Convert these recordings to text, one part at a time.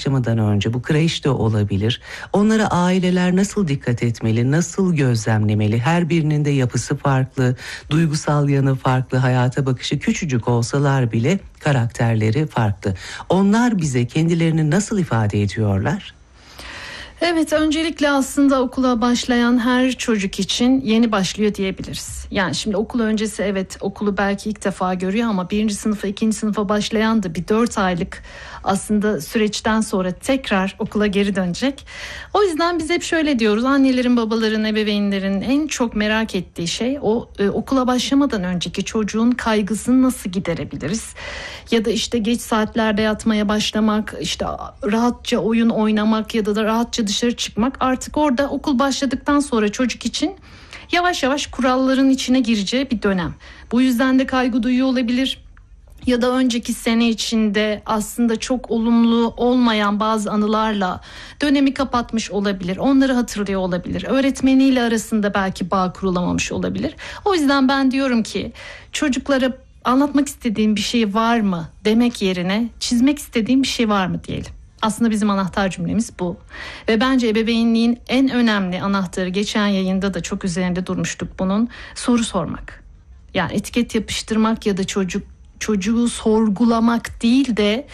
başlamadan önce, bu kreş de olabilir. Onlara aileler nasıl dikkat etmeli, nasıl gözlemlemeli? Her birinin de yapısı farklı, duygusal yanı farklı, hayata bakışı küçücük olsalar bile karakterleri farklı. Onlar bize kendilerini nasıl ifade ediyorlar? Evet, öncelikle aslında okula başlayan her çocuk için yeni başlıyor diyebiliriz. Yani şimdi okul öncesi evet okulu belki ilk defa görüyor ama 1. sınıfa 2. sınıfa başlayan da bir 4 aylık aslında süreçten sonra tekrar okula geri dönecek. O yüzden biz hep şöyle diyoruz, annelerin, babaların, ebeveynlerin en çok merak ettiği şey o okula başlamadan önceki çocuğun kaygısını nasıl giderebiliriz? Ya da işte geç saatlerde yatmaya başlamak, işte rahatça oyun oynamak ya da rahatça dışarı çıkmak, artık orada okul başladıktan sonra çocuk için yavaş yavaş kuralların içine gireceği bir dönem. Bu yüzden de kaygı duyuyor olabilir. Ya da önceki sene içinde aslında çok olumlu olmayan bazı anılarla dönemi kapatmış olabilir. Onları hatırlıyor olabilir. Öğretmeniyle arasında belki bağ kurulamamış olabilir. O yüzden ben diyorum ki çocuklara anlatmak istediğim bir şey var mı demek yerine çizmek istediğim bir şey var mı diyelim. Aslında bizim anahtar cümlemiz bu. Ve bence ebeveynliğin en önemli anahtarı, geçen yayında da çok üzerinde durmuştuk bunun, soru sormak. Yani etiket yapıştırmak ya da çocuğu sorgulamak değil de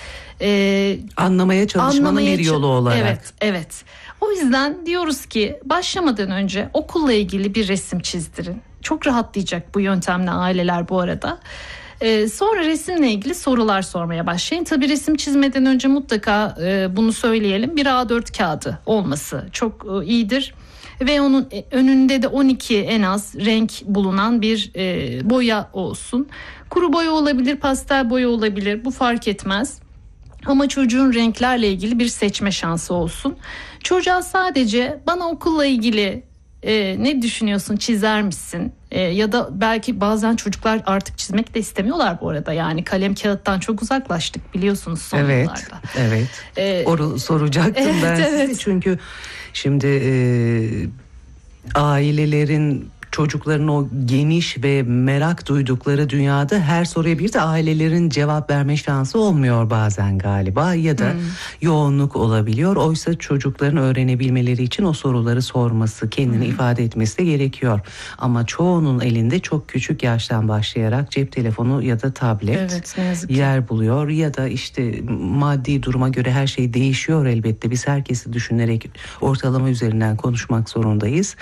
anlamaya çalışmanın bir yolu olarak. Evet. O yüzden diyoruz ki başlamadan önce okulla ilgili bir resim çizdirin. Çok rahatlayacak bu yöntemle aileler bu arada. Sonra resimle ilgili sorular sormaya başlayın. Tabii resim çizmeden önce mutlaka bunu söyleyelim. Bir A4 kağıdı olması çok iyidir. Ve onun önünde de 12 en az renk bulunan bir boya olsun. Kuru boya olabilir, pastel boya olabilir, bu fark etmez. Ama çocuğun renklerle ilgili bir seçme şansı olsun. Çocuğa sadece bana okulla ilgili ne düşünüyorsun, çizer misin? Ya da belki bazen çocuklar artık çizmek de istemiyorlar bu arada. Yani kalem kağıttan çok uzaklaştık biliyorsunuz son yıllarda. Evet. Soracaktım ben size. Çünkü şimdi ailelerin, çocukların o geniş ve merak duydukları dünyada her soruya bir de ailelerin cevap verme şansı olmuyor bazen galiba, ya da yoğunluk olabiliyor. Oysa çocukların öğrenebilmeleri için o soruları sorması, kendini ifade etmesi de gerekiyor. Ama çoğunun elinde çok küçük yaştan başlayarak cep telefonu ya da tablet yer buluyor. Ya da işte maddi duruma göre her şey değişiyor elbette. Biz herkesi düşünerek ortalama üzerinden konuşmak zorundayız.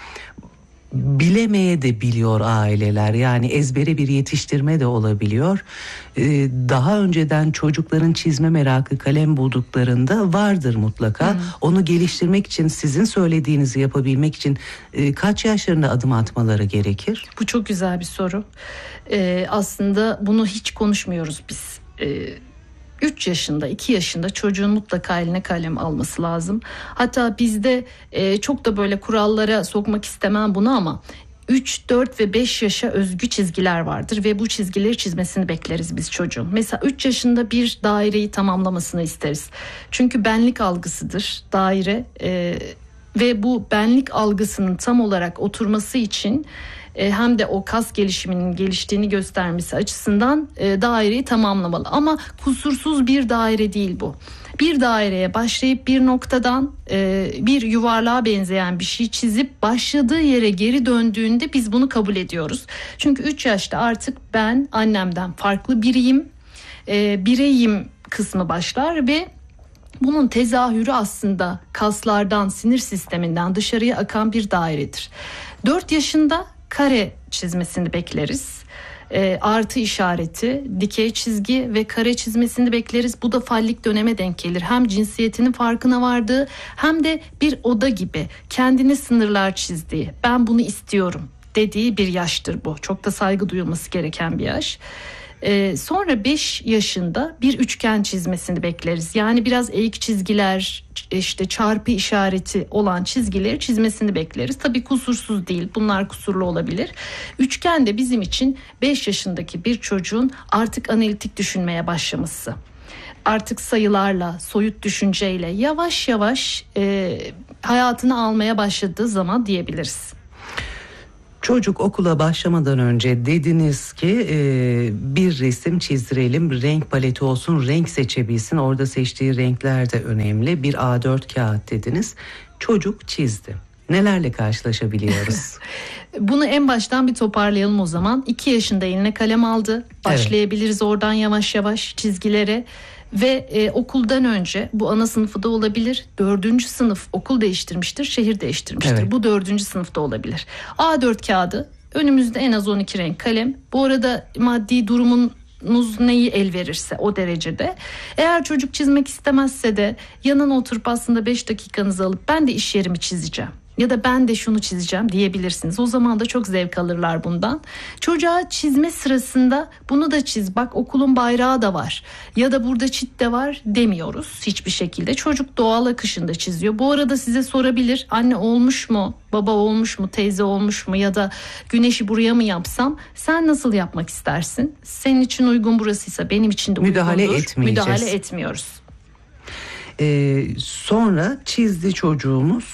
Bilemeye de biliyor aileler, yani ezbere bir yetiştirme de olabiliyor. Daha önceden çocukların çizme merakı, kalem bulduklarında vardır mutlaka. Onu geliştirmek için, sizin söylediğinizi yapabilmek için kaç yaşlarında adım atmaları gerekir? Bu çok güzel bir soru. Aslında bunu hiç konuşmuyoruz biz. 3 yaşında, 2 yaşında çocuğun mutlaka eline kalem alması lazım. Hatta bizde çok da böyle kurallara sokmak istemem bunu ama 3, 4 ve 5 yaşa özgü çizgiler vardır ve bu çizgileri çizmesini bekleriz biz çocuğun. Mesela 3 yaşında bir daireyi tamamlamasını isteriz. Çünkü benlik algısıdır daire ve bu benlik algısının tam olarak oturması için hem de o kas gelişiminin geliştiğini göstermesi açısından daireyi tamamlamalı. Ama kusursuz bir daire değil bu. Bir daireye başlayıp bir noktadan bir yuvarlığa benzeyen bir şey çizip başladığı yere geri döndüğünde biz bunu kabul ediyoruz. Çünkü 3 yaşta artık ben annemden farklı biriyim, bireyim kısmı başlar ve bunun tezahürü aslında kaslardan, sinir sisteminden dışarıya akan bir dairedir. 4 yaşında kare çizmesini bekleriz. Artı işareti, dikey çizgi ve kare çizmesini bekleriz. Bu da fallik döneme denk gelir. Hem cinsiyetinin farkına vardığı hem de bir oda gibi kendine sınırlar çizdiği, ben bunu istiyorum dediği bir yaştır bu. Çok da saygı duyulması gereken bir yaş. Sonra 5 yaşında bir üçgen çizmesini bekleriz. Yani biraz eğik çizgiler, işte çarpı işareti olan çizgileri çizmesini bekleriz. Tabii kusursuz değil, bunlar kusurlu olabilir. Üçgen de bizim için 5 yaşındaki bir çocuğun artık analitik düşünmeye başlaması. Artık sayılarla, soyut düşünceyle yavaş yavaş hayatını almaya başladığı zaman diyebiliriz. Çocuk okula başlamadan önce dediniz ki bir resim çizdirelim, renk paleti olsun, renk seçebilsin. Orada seçtiği renkler de önemli. Bir A4 kağıt dediniz. Çocuk çizdi. Nelerle karşılaşabiliyoruz? Bunu en baştan bir toparlayalım o zaman. 2 yaşında eline kalem aldı. Başlayabiliriz oradan yavaş yavaş çizgilere. Ve okuldan önce, bu ana sınıfı da olabilir, 4. sınıf okul değiştirmiştir, şehir değiştirmiştir. Evet. Bu 4. sınıfta olabilir. A4 kağıdı, önümüzde en az 12 renk kalem. Bu arada maddi durumunuz neyi el verirse o derecede. Eğer çocuk çizmek istemezse de yanına oturup aslında 5 dakikanızı alıp ben de iş yerimi çizeceğim ya da ben de şunu çizeceğim diyebilirsiniz. O zaman da çok zevk alırlar bundan. Çocuğa çizme sırasında bunu da çiz, bak okulun bayrağı da var ya da burada çit de var demiyoruz hiçbir şekilde. Çocuk doğal akışında çiziyor. Bu arada size sorabilir, anne olmuş mu, baba olmuş mu, teyze olmuş mu ya da güneşi buraya mı yapsam, sen nasıl yapmak istersin? Senin için uygun burasıysa benim için de uygundur. Müdahale etmiyoruz. Sonra çizdi çocuğumuz.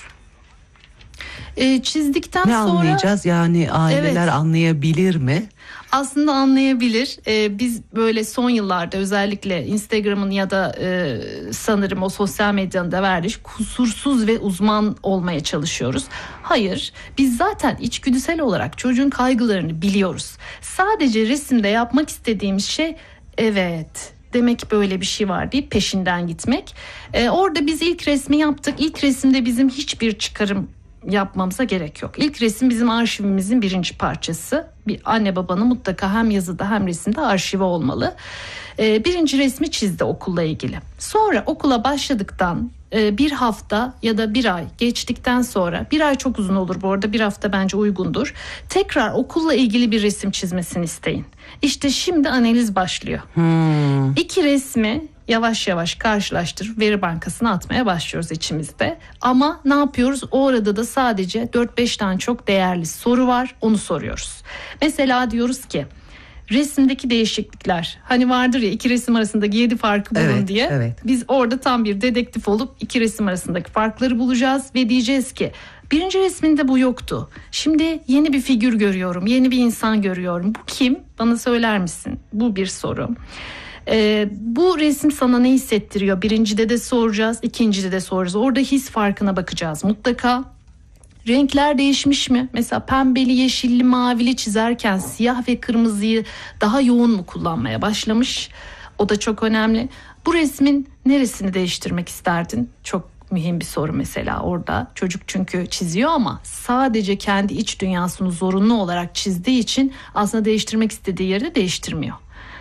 Çizdikten ne sonra anlayacağız, yani aileler anlayabilir mi? Aslında anlayabilir. Biz böyle son yıllarda özellikle Instagram'ın ya da sanırım o sosyal medyanın da verdiği kusursuz ve uzman olmaya çalışıyoruz. Hayır, biz zaten içgüdüsel olarak çocuğun kaygılarını biliyoruz. Sadece resimde yapmak istediğimiz şey evet, demek böyle bir şey var deyip peşinden gitmek. Orada biz ilk resmi yaptık. İlk resimde bizim hiçbir çıkarım yapmamıza gerek yok. İlk resim bizim arşivimizin birinci parçası. Bir anne babanın mutlaka hem yazıda hem resimde arşivi olmalı. Birinci resmi çizdi okulla ilgili. Sonra okula başladıktan bir hafta ya da bir ay geçtikten sonra, bir ay çok uzun olur bu arada, bir hafta bence uygundur. Tekrar okulla ilgili bir resim çizmesini isteyin. İşte şimdi analiz başlıyor. 2 resmi yavaş yavaş karşılaştırıp veri bankasına atmaya başlıyoruz içimizde. Ama ne yapıyoruz? O arada da sadece 4-5 tane çok değerli soru var. Onu soruyoruz. Mesela diyoruz ki resimdeki değişiklikler, hani vardır ya 2 resim arasındaki 7 farkı bulun diye. Evet. Biz orada tam bir dedektif olup 2 resim arasındaki farkları bulacağız ve diyeceğiz ki birinci resminde bu yoktu. Şimdi yeni bir figür görüyorum, yeni bir insan görüyorum. Bu kim? Bana söyler misin? Bu bir soru. Bu resim sana ne hissettiriyor? Birincide de soracağız, ikincide de soracağız. Orada his farkına bakacağız mutlaka. Renkler değişmiş mi? Mesela pembeli, yeşilli, mavili çizerken siyah ve kırmızıyı daha yoğun mu kullanmaya başlamış? O da çok önemli. Bu resmin neresini değiştirmek isterdin? Çok mühim bir soru mesela orada. Çocuk çünkü çiziyor ama sadece kendi iç dünyasını zorunlu olarak çizdiği için aslında değiştirmek istediği yeri de değiştirmiyor.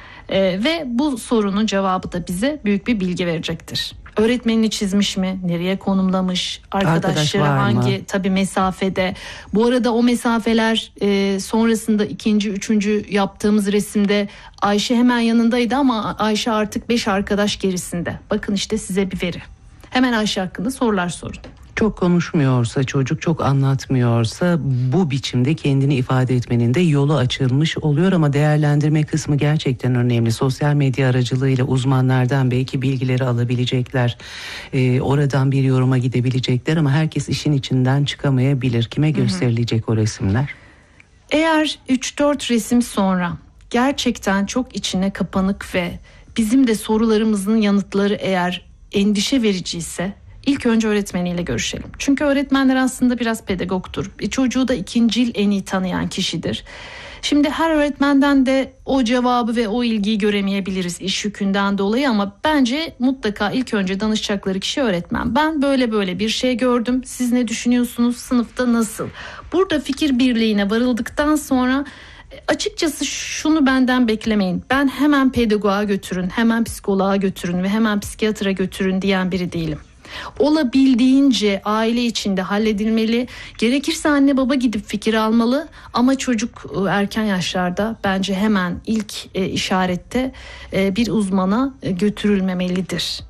Ve bu sorunun cevabı da bize büyük bir bilgi verecektir. Öğretmenini çizmiş mi? Nereye konumlamış? Arkadaşları hangi tabii mesafede? Bu arada o mesafeler sonrasında 2. 3. yaptığımız resimde Ayşe hemen yanındaydı ama Ayşe artık 5 arkadaş gerisinde. Bakın işte size bir veri. Hemen Ayşe hakkında sorular sorun. Çok konuşmuyorsa çocuk, çok anlatmıyorsa bu biçimde kendini ifade etmenin de yolu açılmış oluyor ama değerlendirme kısmı gerçekten önemli. Sosyal medya aracılığıyla uzmanlardan belki bilgileri alabilecekler. Oradan bir yoruma gidebilecekler ama herkes işin içinden çıkamayabilir. Kime gösterilecek o resimler? Eğer 3-4 resim sonra gerçekten çok içine kapanık ve bizim de sorularımızın yanıtları eğer endişe vericiyse İlk önce öğretmeniyle görüşelim. Çünkü öğretmenler aslında biraz pedagogtur. Çocuğu da ikincil en iyi tanıyan kişidir. Şimdi her öğretmenden de o cevabı ve o ilgiyi göremeyebiliriz iş yükünden dolayı ama bence mutlaka ilk önce danışacakları kişi öğretmen. Ben böyle bir şey gördüm. Siz ne düşünüyorsunuz? Sınıfta nasıl? Burada fikir birliğine varıldıktan sonra açıkçası şunu benden beklemeyin. Ben hemen pedagoğa götürün, hemen psikoloğa götürün ve hemen psikiyatra götürün diyen biri değilim. Olabildiğince aile içinde halledilmeli. Gerekirse anne baba gidip fikir almalı ama çocuk erken yaşlarda bence hemen ilk işarette bir uzmana götürülmemelidir.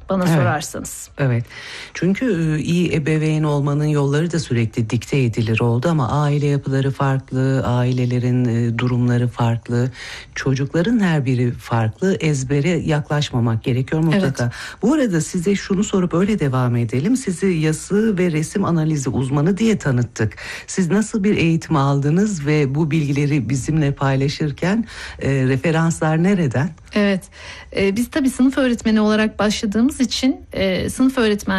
bana sorarsanız. Evet. Çünkü iyi ebeveyn olmanın yolları da sürekli dikte edilir oldu ama aile yapıları farklı, ailelerin durumları farklı, çocukların her biri farklı. Ezbere yaklaşmamak gerekiyor mutlaka. Evet. Bu arada size şunu sorup öyle devam edelim. Sizi yazı ve resim analizi uzmanı diye tanıttık. Siz nasıl bir eğitim aldınız ve bu bilgileri bizimle paylaşırken referanslar nereden? Evet, biz tabii sınıf öğretmeni olarak başladığımız için sınıf öğretmen